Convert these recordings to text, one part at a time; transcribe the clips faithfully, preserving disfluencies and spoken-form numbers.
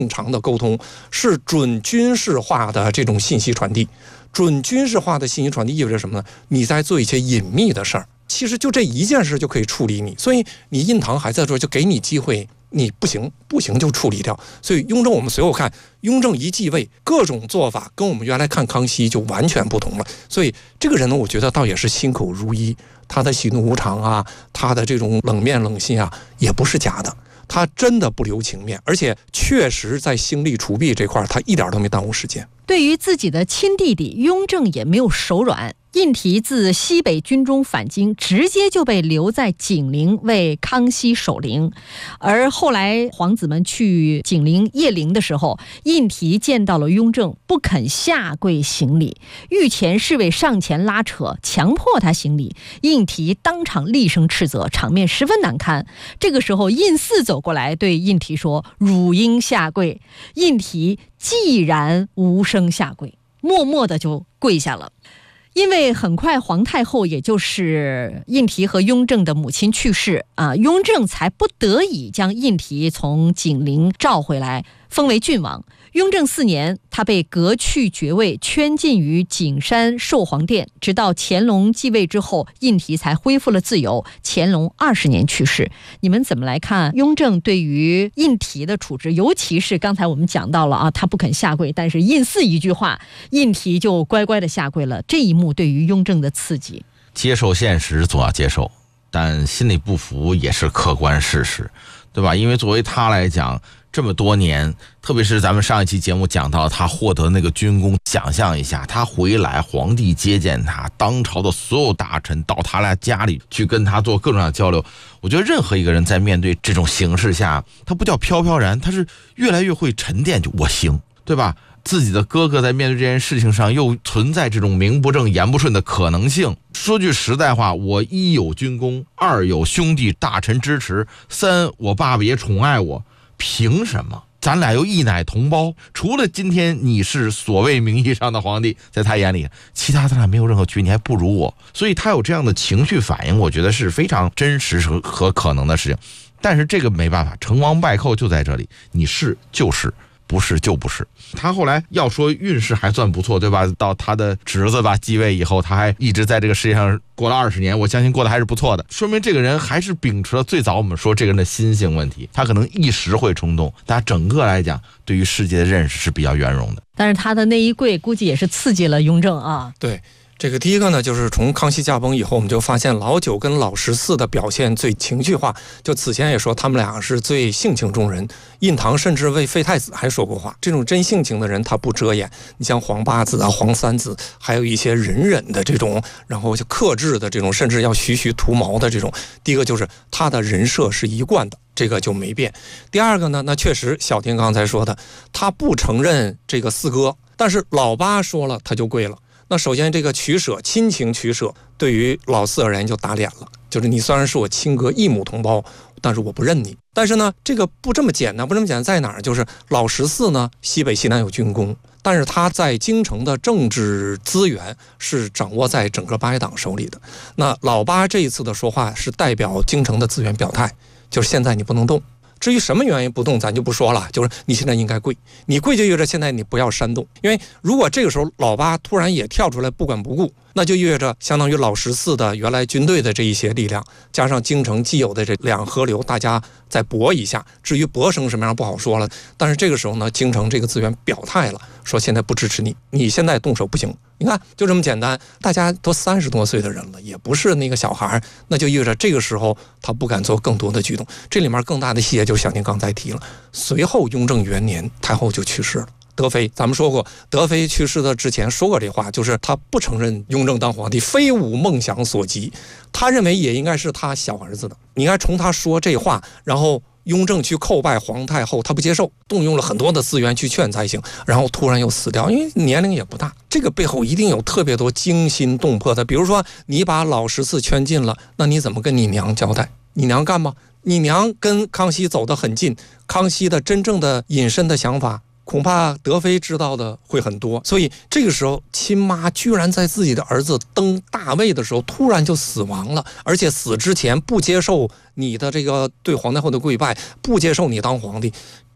正常的沟通，是准军事化的这种信息传递。准军事化的信息传递意味着什么呢？你在做一些隐秘的事儿，其实就这一件事就可以处理你，所以你印堂还在这，就给你机会，你不行不行就处理掉。所以雍正，我们随后看雍正一继位，各种做法跟我们原来看康熙就完全不同了。所以这个人呢，我觉得倒也是心口如一，他的喜怒无常啊，他的这种冷面冷心啊，也不是假的。他真的不留情面，而且确实在兴利除弊这块他一点都没耽误时间。 对于自己的亲弟弟雍正也没有手软，胤禔自西北军中返京，直接就被留在景陵为康熙守灵。而后来皇子们去景陵谒陵的时候，胤禔见到了雍正，不肯下跪行礼，御前侍卫上前拉扯，强迫他行礼，胤禔当场厉声斥责，场面十分难堪。这个时候胤祀走过来对胤禔说：“汝应下跪。”胤禔既然无声下跪，默默的就跪下了。因为很快皇太后也就是胤禔和雍正的母亲去世啊，雍正才不得已将胤禔从景陵召回来，封为郡王。雍正四年，他被革去爵位，圈禁于景山寿皇殿，直到乾隆继位之后，胤禔才恢复了自由。乾隆二十年去世。你们怎么来看雍正对于胤禔的处置？尤其是刚才我们讲到了啊，他不肯下跪，但是胤祀一句话，胤禔就乖乖的下跪了。这一幕对于雍正的刺激， 接受现实总要接受，但心里不服也是客观事实，对吧？因为作为他来讲，这么多年，特别是咱们上一期节目讲到他获得那个军功，想象一下，他回来，皇帝接见他，当朝的所有大臣到他俩家里去跟他做各种各样的交流。我觉得任何一个人在面对这种形势下，他不叫飘飘然，他是越来越会沉淀，就我行，对吧？自己的哥哥在面对这件事情上又存在这种名不正言不顺的可能性。说句实在话，我一有军功，二有兄弟大臣支持，三我爸爸也宠爱我，凭什么？咱俩又一奶同胞，除了今天你是所谓名义上的皇帝，在他眼里其他咱俩没有任何区别，你还不如我。所以他有这样的情绪反应，我觉得是非常真实和可能的事情。但是这个没办法，成王败寇就在这里，你是就是不是就不是。他后来要说运势还算不错，对吧？到他的侄子吧继位以后，他还一直在这个世界上过了二十年，我相信过得还是不错的，说明这个人还是秉持了最早我们说这个人的心性问题。他可能一时会冲动，但整个来讲对于世界的认识是比较圆融的。 但是他的那一跪估计也是刺激了雍正啊。 对，这个第一个呢，就是从康熙驾崩以后，我们就发现老九跟老十四的表现最情绪化。就此前也说他们俩是最性情中人，胤堂甚至为废太子还说过话。这种真性情的人他不遮掩，你像皇八子啊、皇三子，还有一些忍忍的这种，然后就克制的这种，甚至要徐徐图谋的这种。第一个就是他的人设是一贯的，这个就没变。第二个呢，那确实小婷刚才说的，他不承认这个四哥，但是老八说了他就跪了。那首先这个取舍，亲情取舍，对于老四而言就打脸了，就是你虽然是我亲哥一母同胞，但是我不认你。但是呢，这个不这么简单，不这么简单在哪儿？就是老十四呢，西北西南有军功，但是他在京城的政治资源是掌握在整个八一党手里的。那老八这一次的说话是代表京城的资源表态，就是现在你不能动。至于什么原因不动咱就不说了，就是你现在应该跪，你跪就意味着现在你不要煽动。因为如果这个时候老八突然也跳出来不管不顾，那就意味着相当于老十四的原来军队的这一些力量，加上京城既有的这两河流，大家再搏一下。至于搏成什么样不好说了，但是这个时候呢，京城这个资源表态了，说现在不支持你，你现在动手不行。你看就这么简单，大家都三十多岁的人了，也不是那个小孩，那就意味着这个时候他不敢做更多的举动。这里面更大的细节就是小宁刚才提了，随后雍正元年太后就去世了。德妃，咱们说过，德妃去世的之前说过这话，就是他不承认雍正当皇帝非吾梦想所及，他认为也应该是他小儿子的。你看从他说这话，然后雍正去叩拜皇太后，他不接受，动用了很多的资源去劝才行，然后突然又死掉，因为年龄也不大。这个背后一定有特别多惊心动魄的，比如说你把老十四圈禁了，那你怎么跟你娘交代？你娘干吗？你娘跟康熙走得很近，康熙的真正的隐身的想法恐怕德妃知道的会很多。所以这个时候亲妈居然在自己的儿子登大位的时候突然就死亡了，而且死之前不接受你的这个对皇太后的跪拜，不接受你当皇帝，这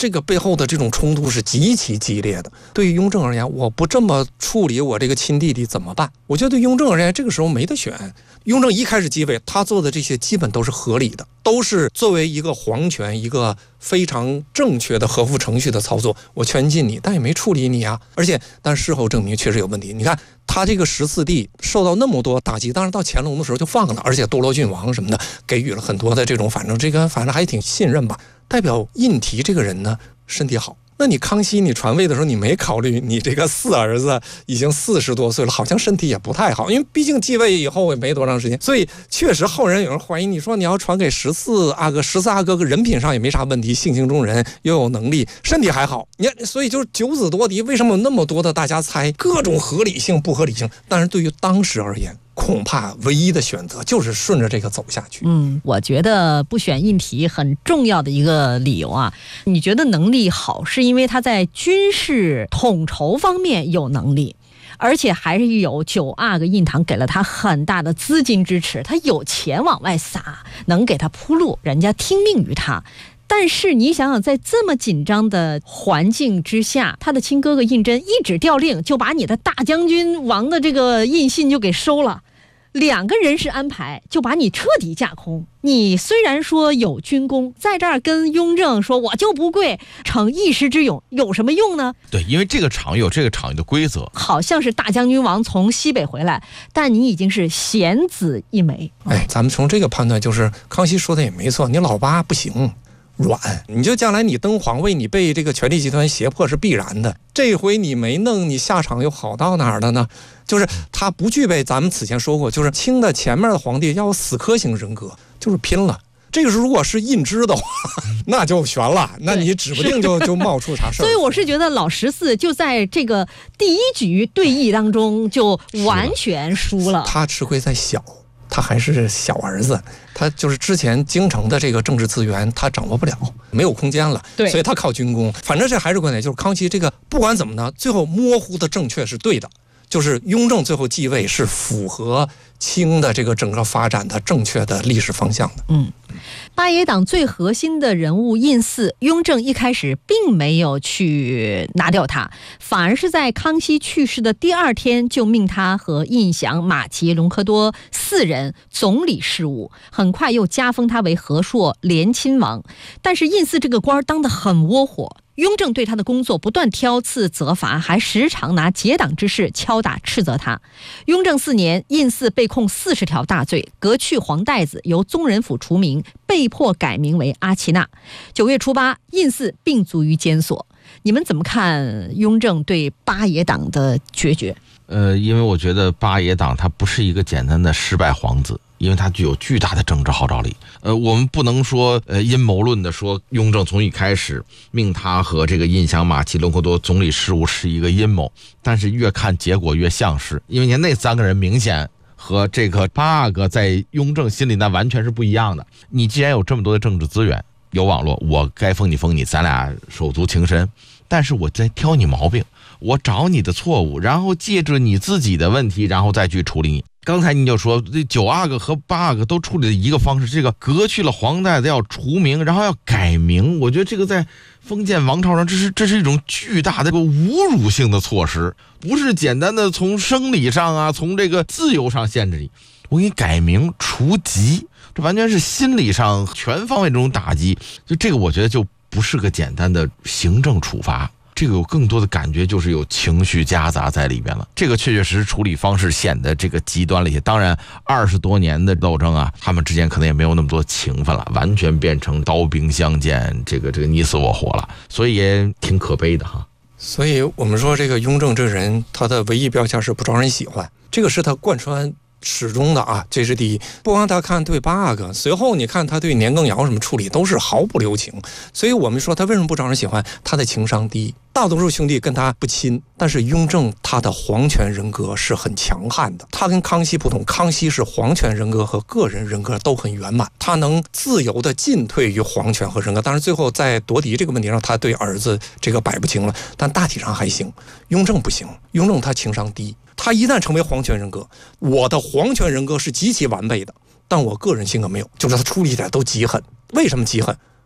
这个背后的这种冲突是极其激烈的。对于雍正而言，我不这么处理我这个亲弟弟怎么办？我觉得对雍正而言，这个时候没得选。雍正一开始继位，他做的这些基本都是合理的，都是作为一个皇权一个非常正确的合乎程序的操作。我圈禁你，但也没处理你啊。而且，但事后证明确实有问题。你看他这个十四弟受到那么多打击，当然到乾隆的时候就放了，而且多罗郡王什么的给予了很多的这种，反正这个反正还挺信任吧。代表胤禔这个人呢，身体好。那你康熙你传位的时候，你没考虑你这个四儿子已经四十多岁了，好像身体也不太好，因为毕竟继位以后也没多长时间，所以确实后人有人怀疑，你说你要传给十四阿哥，十四阿哥人品上也没啥问题，性情中人，又有能力，身体还好，你所以就是九子夺嫡，为什么有那么多的大家猜各种合理性不合理性？但是对于当时而言，恐怕唯一的选择就是顺着这个走下去。 嗯，我觉得不选胤禔很重要的一个理由啊，你觉得能力好，是因为他在军事统筹方面有能力，而且还是有九阿哥胤禔给了他很大的资金支持，他有钱往外撒，能给他铺路，人家听命于他。但是你想想，在这么紧张的环境之下，他的亲哥哥胤禛一纸调令就把你的大将军王的这个印信就给收了，两个人事安排就把你彻底架空。你虽然说有军功，在这儿跟雍正说我就不跪，逞一时之勇有什么用呢？ 对，因为这个场有这个场域的规则， 好像是大将军王从西北回来，但你已经是贤子一枚。 哎，咱们从这个判断，就是康熙说的也没错，你老八不行，软，你就将来你登皇位，你被这个权力集团胁迫是必然的。这回你没弄，你下场又好到哪儿了呢？就是他不具备，咱们此前说过，就是清的前面的皇帝要有死磕型人格，就是拼了。这个是如果是胤禛的话，那就悬了，那你指不定就就冒出啥事儿。 所以我是觉得老十四就在这个第一局对弈当中就完全输了。 他吃亏在小。他还是小儿子，他就是之前京城的这个政治资源他掌握不了，没有空间了， 对， 所以他靠军功。反正这还是观点，就是康熙这个不管怎么呢，最后模糊的正确是对的，就是雍正最后继位是符合清的这个整个发展的正确的历史方向的。 嗯，八爷党最核心的人物胤祀，雍正一开始并没有去拿掉他，反而是在康熙去世的第二天就命他和胤祥、马齐、隆科多四人总理事务，很快又加封他为和硕连亲王。但是胤祀这个官当得很窝火，雍正对他的工作不断挑刺责罚，还时常拿结党之事敲打斥责他。雍正四年，胤祀被控四十条大罪，革去黄带子，由宗人府除名，被迫改名为阿奇那。九月初八，胤祀病卒于监所。你们怎么看雍正对八爷党的决绝？ 呃，因为我觉得八爷党他不是一个简单的失败皇子，因为他具有巨大的政治号召力。呃，我们不能说呃阴谋论的说雍正从一开始命他和这个胤祥、马齐、隆科多总理事务是一个阴谋，但是越看结果越像是，因为你看那三个人明显和这个八阿哥在雍正心里那完全是不一样的。你既然有这么多的政治资源，有网络，我该封你封你，咱俩手足情深，但是我在挑你毛病，我找你的错误，然后借着你自己的问题，然后再去处理你。刚才你就说这九阿哥和八阿哥都处理了一个方式，这个革去了黄带子要除名，然后要改名，我觉得这个在封建王朝上，这是这是一种巨大的这个侮辱性的措施，不是简单的从生理上啊，从这个自由上限制你，我给你改名除籍，这完全是心理上全方位这种打击。就这个我觉得就不是个简单的行政处罚，这个有更多的感觉就是有情绪夹杂在里边了。这个确确实实处理方式显得这个极端了一些。当然二十多年的斗争啊，他们之间可能也没有那么多情分了，完全变成刀兵相见，这个这个你死我活了，所以也挺可悲的哈。 所以我们说这个雍正这个人，他的唯一标签是不招人喜欢，这个是他贯穿始终的啊，这是第一。不光他看对八阿哥，随后你看他对年羹尧什么处理都是毫不留情。所以我们说他为什么不招人喜欢，他的情商低，大多数兄弟跟他不亲。但是雍正他的皇权人格是很强悍的，他跟康熙不同，康熙是皇权人格和个人人格都很圆满，他能自由的进退于皇权和人格。当然最后在夺嫡这个问题上，他对儿子这个摆不清了，但大体上还行。雍正不行，雍正他情商低，他一旦成为皇权人格，我的皇权人格是极其完备的，但我个人性格没有，就是他处理起来都极狠。为什么极狠？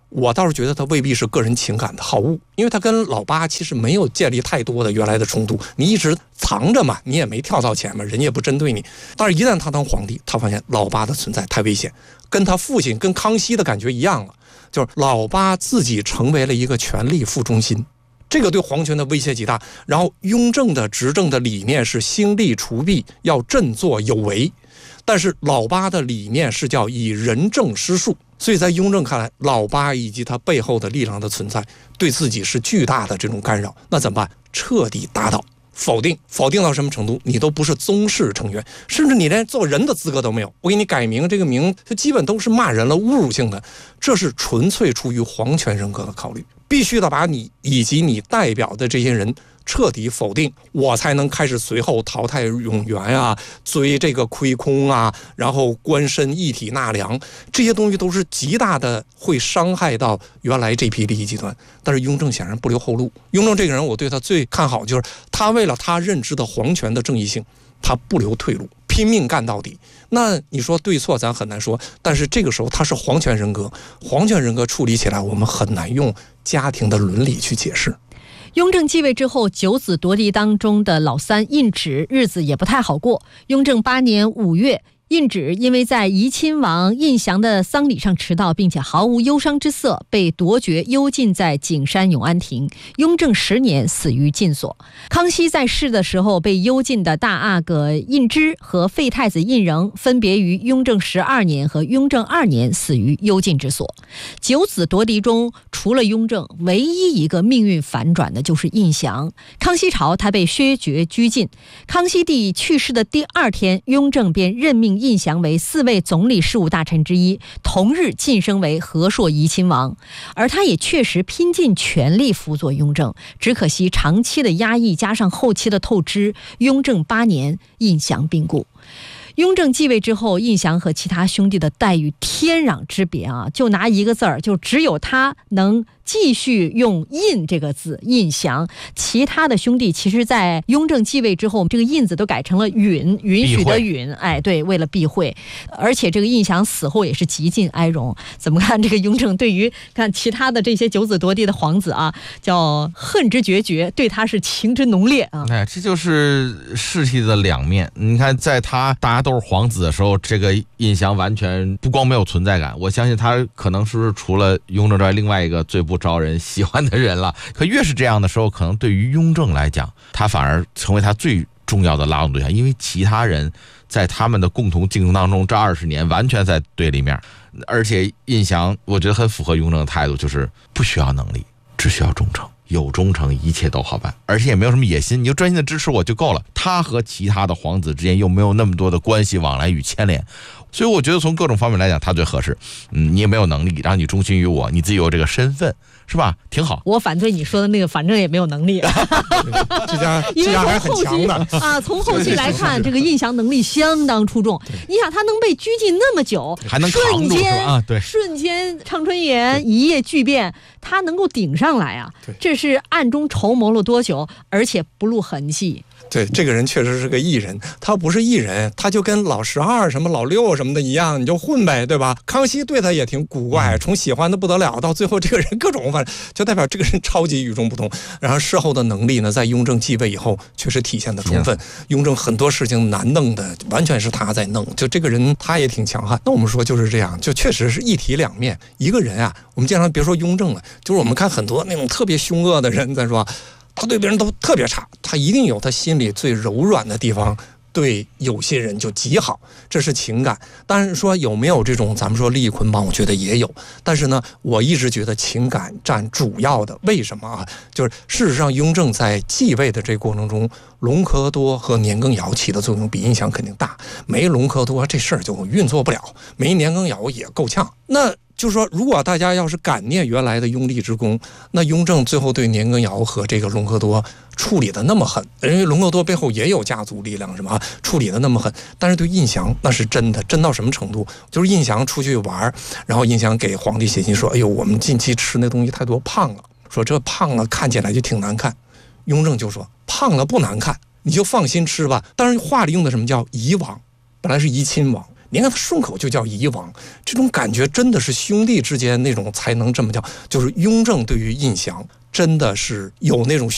我倒是觉得他未必是个人情感的好恶，因为他跟老八其实没有建立太多的原来的冲突，你一直藏着嘛，你也没跳到前面，人家也不针对你。但是一旦他当皇帝，他发现老八的存在太危险，跟他父亲跟康熙的感觉一样了，就是老八自己成为了一个权力副中心，这个对皇权的威胁极大。然后雍正的执政的理念是兴利除弊，要振作有为，但是老八的理念是叫以仁政施术，所以在雍正看来，老八以及他背后的力量的存在对自己是巨大的这种干扰。那怎么办？彻底打倒，否定，否定到什么程度？你都不是宗室成员，甚至你连做人的资格都没有。我给你改名，这个名就基本都是骂人了，侮辱性的。这是纯粹出于皇权人格的考虑，必须得把你以及你代表的这些人彻底否定，我才能开始随后淘汰永元啊，追这个亏空啊，然后官绅一体纳粮，这些东西都是极大的会伤害到原来这批利益集团。但是雍正显然不留后路。雍正这个人，我对他最看好就是他为了他认知的皇权的正义性，他不留退路，拼命干到底。那你说对错咱很难说，但是这个时候他是皇权人格，皇权人格处理起来我们很难用家庭的伦理去解释。 雍正继位之后，九子夺嫡当中的老三胤祉日子也不太好过。雍正八年五月，胤祉因为在怡亲王胤祥的丧礼上迟到，并且毫无忧伤之色，被夺爵幽禁在景山永安亭。雍正十年死于禁所。康熙在世的时候，被幽禁的大阿哥胤芝和废太子胤禛，分别于雍正十二年和雍正二年死于幽禁之所。九子夺嫡中，除了雍正，唯一一个命运反转的就是胤祥。康熙朝他被削爵拘禁，康熙帝去世的第二天，雍正便任命胤祥为四位总理事务大臣之一，同日晋升为和硕怡亲王。而他也确实拼尽全力辅佐雍正，只可惜长期的压抑加上后期的透支，雍正八年胤祥病故。雍正继位之后，胤祥和其他兄弟的待遇天壤之别啊！就拿一个字儿，就只有他能继续用胤这个字，胤祥。其他的兄弟其实在雍正继位之后，这个胤字都改成了允，允许的允。哎，对，为了避讳。而且这个胤祥死后也是极尽哀荣。怎么看这个雍正对于看其他的这些九子夺嫡的皇子啊，叫恨之决绝，对他是情之浓烈啊！ 哎，这就是世气的两面。你看，在他大家都是皇子的时候，这个胤祥完全不光没有存在感，我相信他可能是除了雍正之外另外一个最不招人喜欢的人了。可越是这样的时候，可能对于雍正来讲，他反而成为他最重要的拉拢对象，因为其他人在他们的共同竞争当中，这二十年完全在对立面。而且胤祥我觉得很符合雍正的态度，就是不需要能力，只需要忠诚，有忠诚一切都好办，而且也没有什么野心，你就专心的支持我就够了。他和其他的皇子之间又没有那么多的关系往来与牵连，所以我觉得从各种方面来讲他最合适。嗯，你也没有能力，然后你忠心于我，你自己有这个身份，是吧？挺好。 我反对你说的那个，反正也没有能力。 这家这家还很强的啊！从后期来看，这个胤祥能力相当出众。你想，他能被拘禁那么久， 还能扛住， 瞬间啊，对， 瞬间畅春岩一夜巨变，他能够顶上来啊！这是暗中筹谋了多久，而且不露痕迹。 对，这个人确实是个艺人，他不是艺人，他就跟老十二什么老六什么的一样，你就混呗，对吧？康熙对他也挺古怪，从喜欢的不得了到最后这个人各种反正就代表这个人超级与众不同。然后事后的能力呢，在雍正继位以后确实体现的充分。雍正很多事情难弄的完全是他在弄，就这个人他也挺强悍。那我们说就是这样，就确实是一体两面。一个人啊，我们经常别说雍正了，就是我们看很多那种特别凶恶的人，咱说他对别人都特别差，他一定有他心里最柔软的地方，对有些人就极好，这是情感。但是说有没有这种咱们说利益捆绑，我觉得也有。但是呢，我一直觉得情感占主要的。为什么啊？就是事实上，雍正在继位的这个过程中，隆科多和年羹尧起的作用比胤祥肯定大。没隆科多这事儿就运作不了，没年羹尧也够呛。那就是说，如果大家要是感念原来的拥立之功，那雍正最后对年羹尧和这个隆科多处理的那么狠，因为隆科多背后也有家族力量，什么处理的那么狠，但是对胤祥那是真的，真到什么程度？就是胤祥出去玩，然后胤祥给皇帝写信说：“哎呦，我们近期吃那东西太多，胖了。说这胖了看起来就挺难看。”雍正就说：“胖了不难看，你就放心吃吧。”当然话里用的什么叫夷王，本来是怡亲王。 您看他顺口就叫夷王，这种感觉真的是兄弟之间那种才能这么叫，就是雍正对于胤祥真的是有那种